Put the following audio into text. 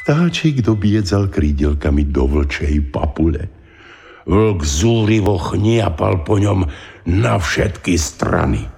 Vtáčik dobiedzal krídelkami do vlčej papule. Vlk zúrivo chniapal po ňom na všetky strany.